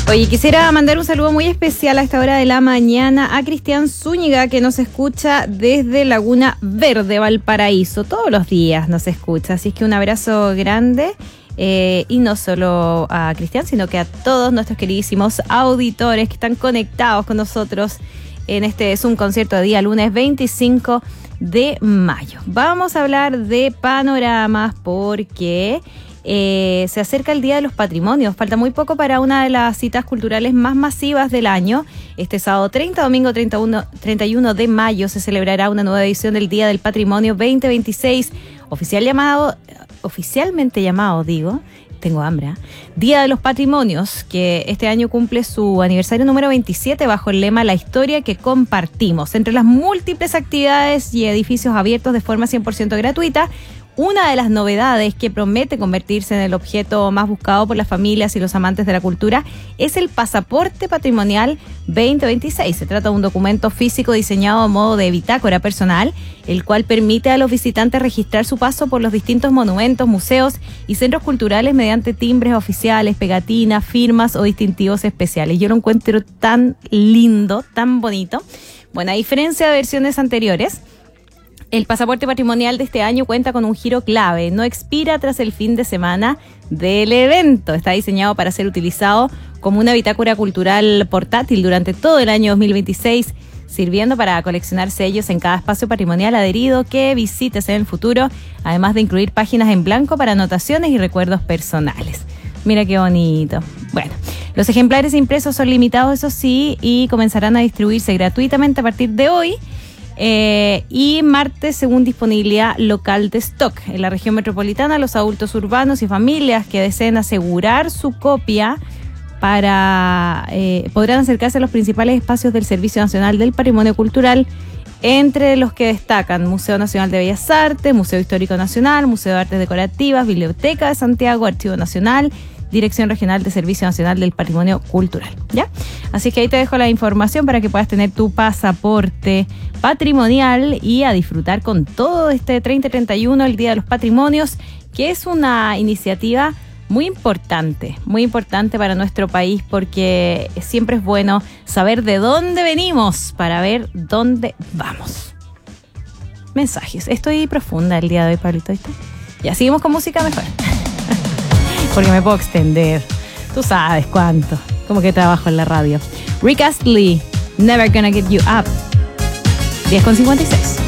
Oye, quisiera mandar un saludo muy especial a esta hora de la mañana a Cristian Zúñiga, que nos escucha desde Laguna Verde, Valparaíso. Todos los días nos escucha, así que un abrazo grande. Y no solo a Cristian, sino que a todos nuestros queridísimos auditores que están conectados con nosotros en este Zoom concierto de día lunes 25 de mayo. Vamos a hablar de panoramas porque se acerca el Día de los Patrimonios. Falta muy poco para una de las citas culturales más masivas del año. Este sábado 30, domingo 31 de mayo se celebrará una nueva edición del Día del Patrimonio 2026, oficialmente llamado, tengo hambre, Día de los Patrimonios, que este año cumple su aniversario número 27 bajo el lema La historia que compartimos. Entre las múltiples actividades y edificios abiertos de forma 100% gratuita, una de las novedades que promete convertirse en el objeto más buscado por las familias y los amantes de la cultura es el Pasaporte Patrimonial 2026. Se trata de un documento físico diseñado a modo de bitácora personal, el cual permite a los visitantes registrar su paso por los distintos monumentos, museos y centros culturales mediante timbres oficiales, pegatinas, firmas o distintivos especiales. Yo lo encuentro tan lindo, tan bonito. Bueno, a diferencia de versiones anteriores, el pasaporte patrimonial de este año cuenta con un giro clave. No expira tras el fin de semana del evento. Está diseñado para ser utilizado como una bitácora cultural portátil durante todo el año 2026, sirviendo para coleccionar sellos en cada espacio patrimonial adherido que visites en el futuro, además de incluir páginas en blanco para anotaciones y recuerdos personales. Mira qué bonito. Bueno, los ejemplares impresos son limitados, eso sí, y comenzarán a distribuirse gratuitamente a partir de hoy. Y martes, según disponibilidad local de stock. En la región metropolitana, los adultos urbanos y familias que deseen asegurar su copia podrán acercarse a los principales espacios del Servicio Nacional del Patrimonio Cultural, entre los que destacan Museo Nacional de Bellas Artes, Museo Histórico Nacional, Museo de Artes Decorativas, Biblioteca de Santiago, Archivo Nacional, Dirección Regional de Servicio Nacional del Patrimonio Cultural, ¿ya? Así que ahí te dejo la información para que puedas tener tu pasaporte patrimonial y a disfrutar con todo este 30-31, el Día de los Patrimonios, que es una iniciativa muy importante para nuestro país, porque siempre es bueno saber de dónde venimos para ver dónde vamos. Mensajes. Estoy profunda el día de hoy, Pablito, ¿viste? Ya, seguimos con música mejor. Porque me puedo extender. Tú sabes cuánto. Como que trabajo en la radio. Rick Astley, Never Gonna Get You Up. 10:56.